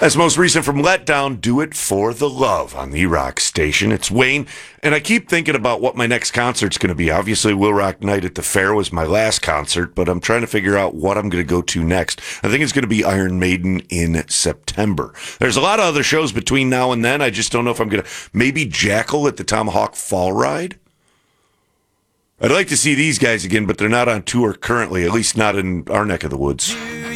As most recent from Letdown, Do It for the Love on the Rock Station. It's Wayne, and I keep thinking about what my next concert's going to be. Obviously, Will Rock Night at the Fair was my last concert, but I'm trying to figure out what I'm going to go to next. I think it's going to be Iron Maiden in September. There's a lot of other shows between now and then. I just don't know if I'm going to... Maybe Jackal at the Tomahawk Fall Ride? I'd like to see these guys again, but they're not on tour currently, at least not in our neck of the woods.